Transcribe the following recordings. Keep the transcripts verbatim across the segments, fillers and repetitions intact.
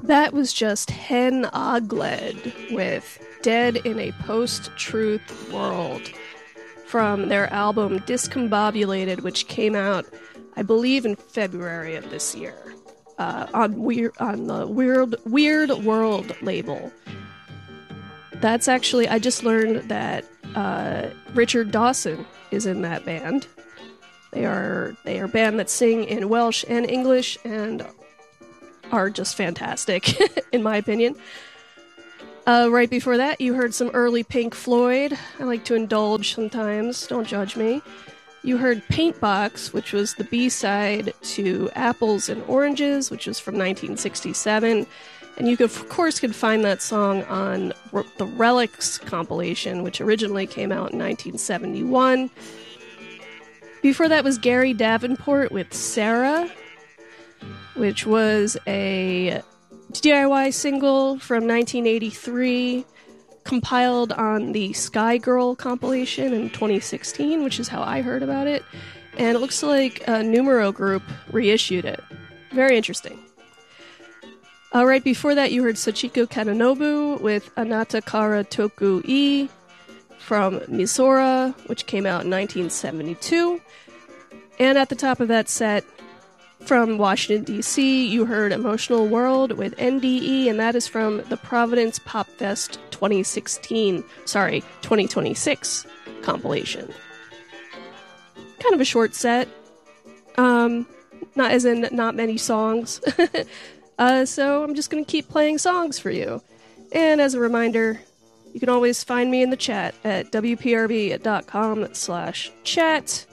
That was just Hen Ogled with Dead in a Post-Truth World from their album Discombobulated, which came out, I believe, in February of this year uh, on weird on the Weird Weird World label. That's actually, I just learned that uh, Richard Dawson is in that band. They are they are a band that sing in Welsh and English and are just fantastic, in my opinion. Uh, right before that, you heard some early Pink Floyd. I like to indulge sometimes, don't judge me. You heard Paintbox, which was the B-side to Apples and Oranges, which was from nineteen sixty-seven. And you, could, of course, could find that song on the Relics compilation, which originally came out in nineteen seventy-one. Before that was Gary Davenport with Sarah, which was a D I Y single from nineteen eighty-three, compiled on the Sky Girl compilation in twenty sixteen, which is how I heard about it. And it looks like a Numero Group reissued it. Very interesting. Uh, right before that, you heard Sachiko Katanobu with Anata Kara Toku I from Misora, which came out in nineteen seventy-two. And at the top of that set, from Washington, D C, you heard Emotional World with N D E, and that is from the Providence Pop Fest twenty sixteen, sorry, twenty twenty-six compilation. Kind of a short set. Um, not as in not many songs. uh, so I'm just going to keep playing songs for you. And as a reminder, you can always find me in the chat at w p r b dot com slash chat.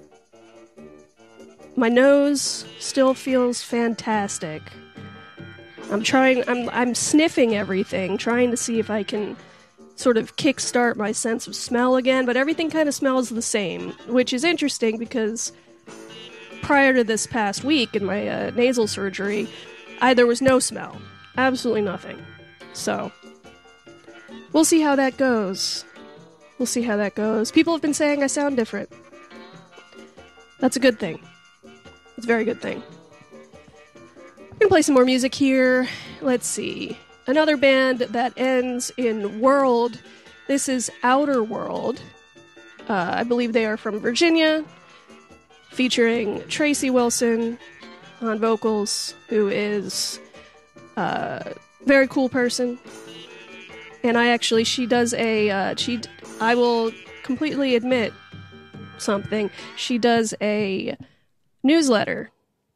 My nose still feels fantastic. I'm trying, I'm I'm sniffing everything, trying to see if I can sort of kickstart my sense of smell again, but everything kind of smells the same, which is interesting because prior to this past week in my uh, nasal surgery, I, there was no smell. Absolutely nothing. So, we'll see how that goes. We'll see how that goes. People have been saying I sound different. That's a good thing. It's a very good thing. I'm gonna play some more music here. Let's see. Another band that ends in world. This is Outer World. Uh, I believe they are from Virginia, featuring Tracy Wilson on vocals, who is a very cool person. And I actually, she does a, uh, she, I will completely admit something. She does a newsletter,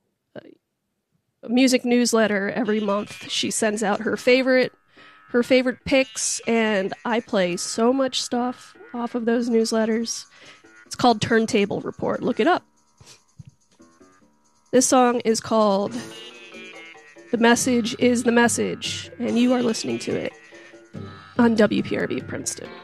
a music newsletter every month. She sends out her favorite, her favorite picks, and I play so much stuff off of those newsletters. It's called Turntable Report. Look it up. This song is called The Message is the Message, and you are listening to it on W P R B Princeton.